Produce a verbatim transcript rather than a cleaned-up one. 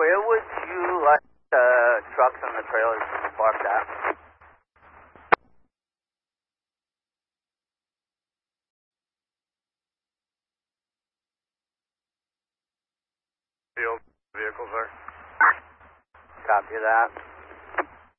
where would you like the trucks and the trailers parked at? Field vehicles there. Copy that.